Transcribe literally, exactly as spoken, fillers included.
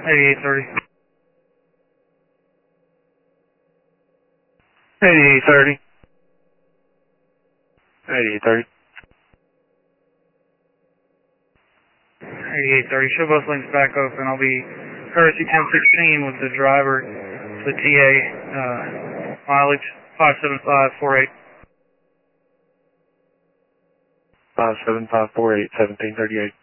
eighty-eight thirty. eighty-eight thirty. eighty-eight thirty. eighty-eight thirty. Show both lanes back open. I'll be courtesy ten sixteen with the driver, the T A, uh, mileage five seven five four eight. five seven five four eight, seventeen thirty-eight.